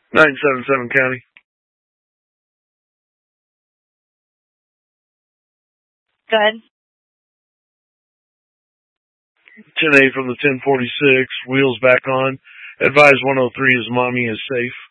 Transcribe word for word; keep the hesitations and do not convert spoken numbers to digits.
nine seven seven County. Go ahead. ten eight from the ten forty-six. Wheels back on. Advise one oh three is mommy is safe.